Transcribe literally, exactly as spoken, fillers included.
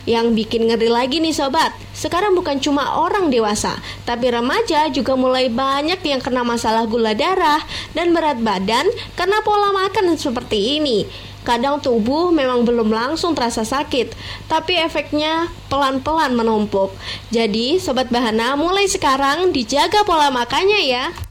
Yang bikin ngeri lagi nih sobat, sekarang bukan cuma orang dewasa, tapi remaja juga mulai banyak yang kena masalah gula darah dan berat badan karena pola makan seperti ini. Kadang tubuh memang belum langsung terasa sakit, tapi efeknya pelan-pelan menumpuk. Jadi Sobat Bahana, mulai sekarang dijaga pola makannya ya.